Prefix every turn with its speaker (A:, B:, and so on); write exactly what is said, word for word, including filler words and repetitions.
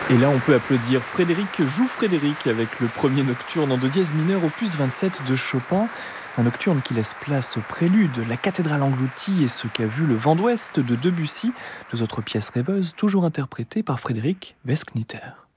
A: Et là, on peut applaudir Frédéric joue Frédéric avec le premier nocturne en do dièse mineur opus vingt-sept de Chopin. Un nocturne qui laisse place au prélude, la cathédrale engloutie et ce qu'a vu le vent d'ouest de Debussy. Deux autres pièces rêveuses, toujours interprétées par Frédéric Westknitter.